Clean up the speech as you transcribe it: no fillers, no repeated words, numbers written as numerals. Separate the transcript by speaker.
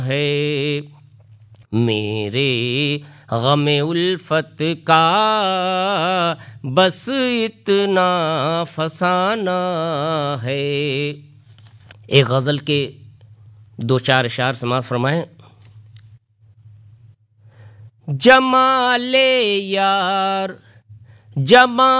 Speaker 1: है, मेरे गमे उल्फत का बस इतना फसाना है। एक गज़ल के दो चार इशार समाअत फरमाएं। जमाले यार जमा